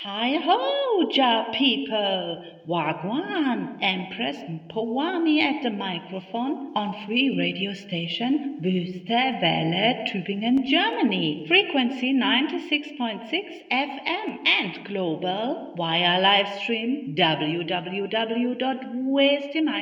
Hi ho, ja people! Wagwan, Empress Powami at the microphone on free radio station Wüste Welle, Tübingen, Germany. Frequency 96.6 FM and global via live stream www.westemeister.com.